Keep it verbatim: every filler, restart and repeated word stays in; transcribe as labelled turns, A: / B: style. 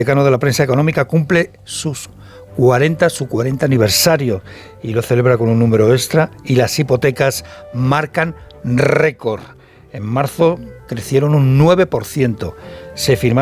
A: Decano de la Prensa Económica cumple sus cuarenta, su cuarenta aniversario y lo celebra con un número extra, y las hipotecas marcan récord. En marzo crecieron un nueve por ciento. Se firmaron